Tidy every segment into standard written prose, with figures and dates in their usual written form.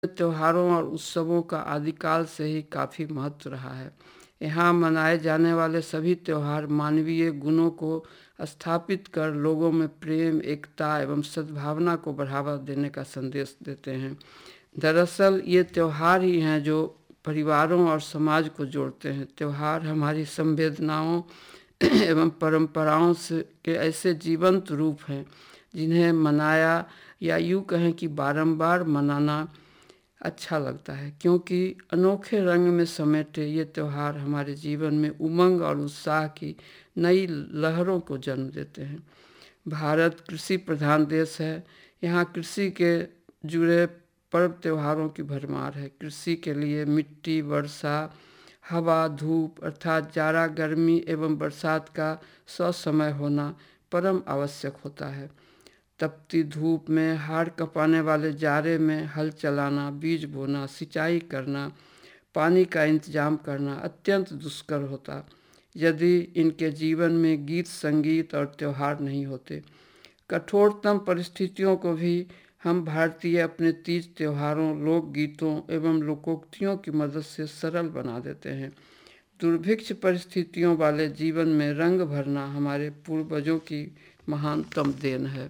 त्योहारों और उत्सवों का आदिकाल से ही काफ़ी महत्व रहा है। यहाँ मनाए जाने वाले सभी त्योहार मानवीय गुणों को स्थापित कर लोगों में प्रेम, एकता एवं सद्भावना को बढ़ावा देने का संदेश देते हैं। दरअसल ये त्योहार ही हैं जो परिवारों और समाज को जोड़ते हैं। त्योहार हमारी संवेदनाओं एवं परंपराओं से के ऐसे जीवंत रूप हैं जिन्हें मनाया या यूँ कहें कि बारंबार मनाना अच्छा लगता है, क्योंकि अनोखे रंग में समेटे ये त्यौहार हमारे जीवन में उमंग और उत्साह की नई लहरों को जन्म देते हैं। भारत कृषि प्रधान देश है। यहाँ कृषि के जुड़े पर्व त्योहारों की भरमार है। कृषि के लिए मिट्टी, वर्षा, हवा, धूप अर्थात जाड़ा, गर्मी एवं बरसात का ससमय होना परम आवश्यक होता है। तपती धूप में, हाड़ कँपाने वाले जाड़े में हल चलाना, बीज बोना, सिंचाई करना, पानी का इंतजाम करना अत्यंत दुष्कर होता यदि इनके जीवन में गीत, संगीत और त्यौहार नहीं होते। कठोरतम परिस्थितियों को भी हम भारतीय अपने तीज त्योहारों, लोकगीतों एवं लोकोक्तियों की मदद से सरल बना देते हैं। दुर्भिक्ष परिस्थितियों वाले जीवन में रंग भरना हमारे पूर्वजों की महानतम देन है।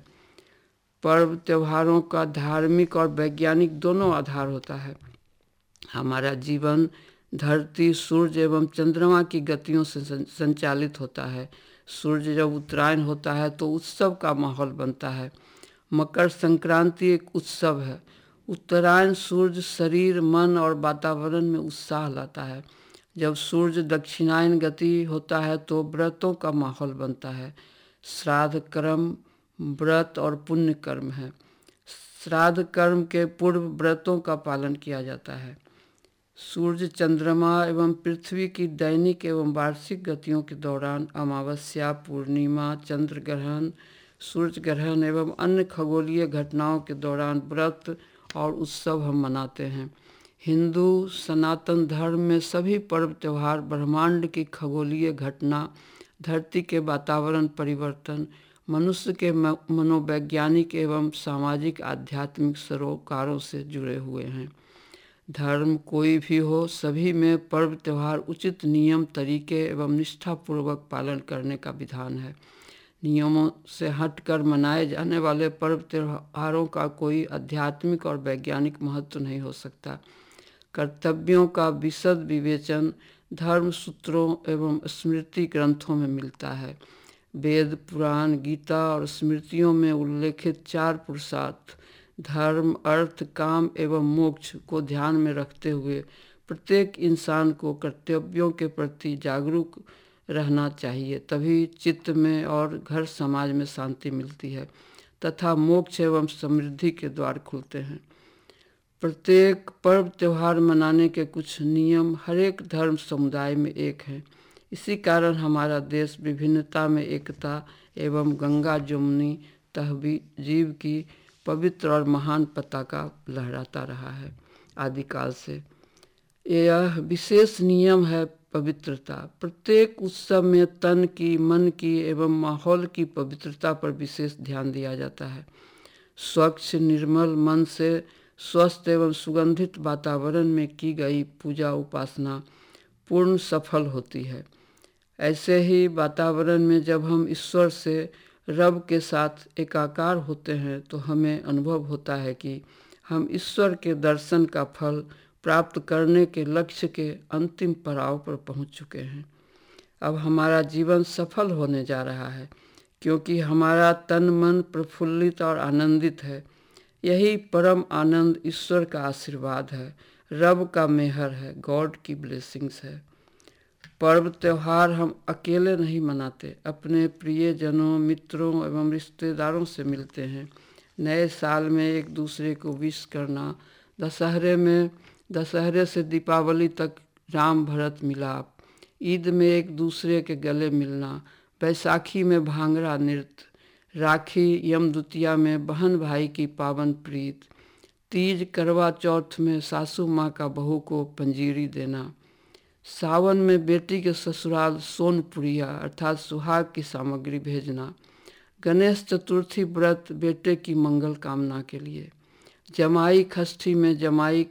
पर्व त्योहारों का धार्मिक और वैज्ञानिक दोनों आधार होता है। हमारा जीवन धरती, सूर्य एवं चंद्रमा की गतियों से संचालित होता है। सूर्य जब उत्तरायण होता है तो उत्सव का माहौल बनता है। मकर संक्रांति एक उत्सव है। उत्तरायण सूर्य शरीर, मन और वातावरण में उत्साह लाता है। जब सूर्य दक्षिणायन गति होता है तो व्रतों का माहौल बनता है। श्राद्ध कर्म व्रत और पुण्य कर्म है। श्राद्ध कर्म के पूर्व व्रतों का पालन किया जाता है। सूर्य, चंद्रमा एवं पृथ्वी की दैनिक एवं वार्षिक गतियों के दौरान अमावस्या, पूर्णिमा, चंद्र ग्रहण, सूर्य ग्रहण एवं अन्य खगोलीय घटनाओं के दौरान व्रत और उत्सव हम मनाते हैं। हिंदू सनातन धर्म में सभी पर्व त्यौहार ब्रह्मांड की खगोलीय घटना, धरती के वातावरण परिवर्तन, मनुष्य के मनोवैज्ञानिक एवं सामाजिक आध्यात्मिक सरोकारों से जुड़े हुए हैं। धर्म कोई भी हो, सभी में पर्व त्यौहार उचित नियम, तरीके एवं निष्ठापूर्वक पालन करने का विधान है। नियमों से हटकर मनाए जाने वाले पर्व त्योहारों का कोई आध्यात्मिक और वैज्ञानिक महत्व नहीं हो सकता। कर्तव्यों का विशद विवेचन धर्म सूत्रों एवं स्मृति ग्रंथों में मिलता है। वेद, पुराण, गीता और स्मृतियों में उल्लेखित 4 पुरुषार्थ धर्म, अर्थ, काम एवं मोक्ष को ध्यान में रखते हुए प्रत्येक इंसान को कर्तव्यों के प्रति जागरूक रहना चाहिए। तभी चित्त में और घर समाज में शांति मिलती है तथा मोक्ष एवं समृद्धि के द्वार खुलते हैं। प्रत्येक पर्व त्यौहार मनाने के कुछ नियम हरेक धर्म समुदाय में एक हैं। इसी कारण हमारा देश विभिन्नता में एकता एवं गंगा जमुनी तहजीब की पवित्र और महान पताका लहराता रहा है आदिकाल से। यह विशेष नियम है पवित्रता। प्रत्येक उत्सव में तन की, मन की एवं माहौल की पवित्रता पर विशेष ध्यान दिया जाता है। स्वच्छ निर्मल मन से स्वस्थ एवं सुगंधित वातावरण में की गई पूजा उपासना पूर्ण सफल होती है। ऐसे ही वातावरण में जब हम ईश्वर से, रब के साथ एकाकार होते हैं तो हमें अनुभव होता है कि हम ईश्वर के दर्शन का फल प्राप्त करने के लक्ष्य के अंतिम पड़ाव पर पहुंच चुके हैं। अब हमारा जीवन सफल होने जा रहा है क्योंकि हमारा तन मन प्रफुल्लित और आनंदित है। यही परम आनंद ईश्वर का आशीर्वाद है, रब का मेहर है, गॉड की ब्लेसिंग्स है। पर्व त्यौहार हम अकेले नहीं मनाते, अपने प्रियजनों, मित्रों एवं रिश्तेदारों से मिलते हैं। नए साल में एक दूसरे को विश करना, दशहरे से दीपावली तक राम भरत मिलाप, ईद में एक दूसरे के गले मिलना, बैसाखी में भांगड़ा नृत्य, राखी यम द्वितीया में बहन भाई की पावन प्रीत, तीज करवा चौथ में सासू माँ का बहू को पंजीरी देना, सावन में बेटी के ससुराल सोनपुरिया अर्थात सुहाग की सामग्री भेजना, गणेश चतुर्थी व्रत बेटे की मंगल कामना के लिए, जमाई खष्ठी में जमाई